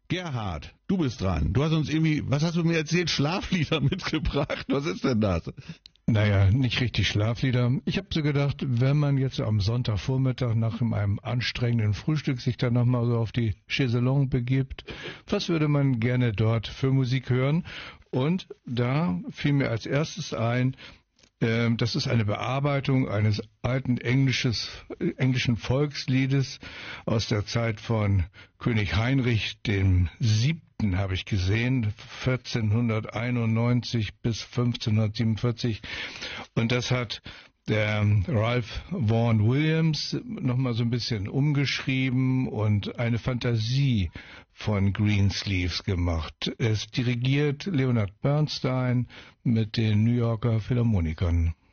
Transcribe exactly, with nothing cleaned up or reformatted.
Gerhard, du bist dran. Du hast uns irgendwie, was hast du mir erzählt, Schlaflieder mitgebracht? Was ist denn das? Naja, nicht richtig Schlaflieder. Ich habe so gedacht, wenn man jetzt am Sonntagvormittag nach einem anstrengenden Frühstück sich dann nochmal so auf die Chaiselongue begibt, was würde man gerne dort für Musik hören? Und da fiel mir als erstes ein, äh, das ist eine Bearbeitung eines alten englisches, englischen Volksliedes aus der Zeit von König Heinrich dem Siebten, habe ich gesehen, vierzehnhunderteinundneunzig bis fünfzehnhundertsiebenundvierzig. Und das hat der Ralph Vaughan Williams nochmal so ein bisschen umgeschrieben und eine Fantasie von Greensleeves gemacht. Es dirigiert Leonard Bernstein mit den New Yorker Philharmonikern.